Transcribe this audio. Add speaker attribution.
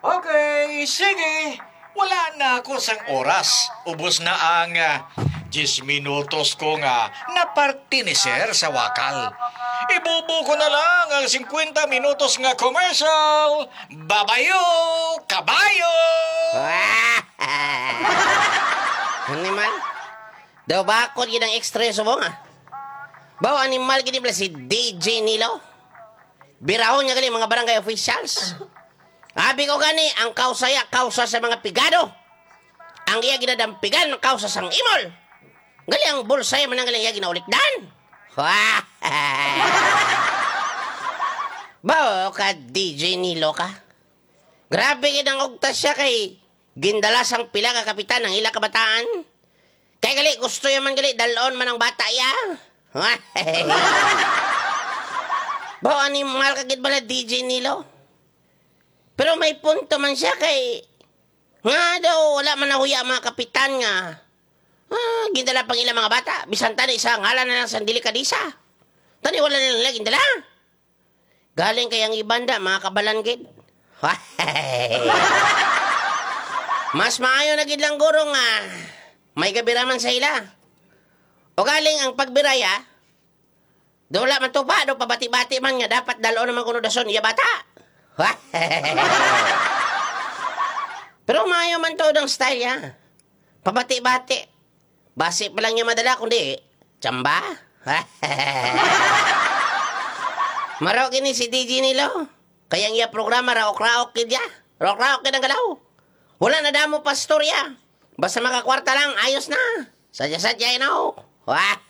Speaker 1: Okay, sige. Wala na ako sang oras. Ubos na ang 10 minutos ko nga napartiniser sa wakal. Ibubo ko na lang ang 50 minutos nga commercial. Babayo, kabayo!
Speaker 2: Animal? Daw bakod yun ang ekstreso mo nga? Baw animal gini pala si DJ Nilo? Birahon niya gali mga barangay officials. Abi ko gani, ang kausaya kausa sa mga pigado. Ang iya ginadampigan kausa sang imol. Gali ang bulsay man ang gali iya ginaulikdan. Bawo ka DJ Nilo ka? Grabe ginang ugtas siya kay gindalas ang pila ka kapitan ng ila kabataan. Kaya gali gusto yaman gali dalon man ang bata ya. Bawo animal ka gid bala DJ Nilo? Pero may punto man siya kay nga daw wala man nahuya mga kapitan nga. Gindala pang ilang mga bata. Bisan tani isa ngalan na lang sa delikadisa. Tani wala nilang gindala. Galing kayang ibanda mga kabalangkid. Mas maayo na gid lang guro nga may kabiraman sa ila. O galing ang pagbiraya do wala man tupa do pabati-bati man nga dapat dalo naman kuno dason iya bata. Pero maayo man to ang style ya. Pabati-bati. Basi pa lang niya madala kundi tsamba. Maraw kini si DJ Nilo. Kayang iya programa raok-raok kid ya. Raok-raok kid ang galaw. Wala na damo pastorya. Basta makakwarta lang ayos na. Sadya-sadya you know.